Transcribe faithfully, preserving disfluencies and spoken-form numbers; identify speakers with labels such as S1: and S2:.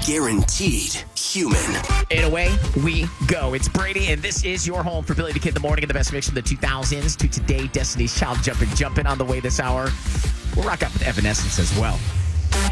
S1: guaranteed human.
S2: And away we go. It's Brady, and this is your home for Billy the Kid in the morning and the best mix from the two thousands to today. Destiny's Child jumping, jumping on the way this hour. We'll rock up with Evanescence as well.